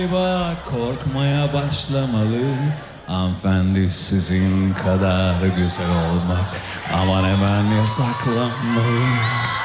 Galiba korkmaya başlamalı. Hanımefendi sizin kadar güzel olmak aman hemen yasaklanmalı.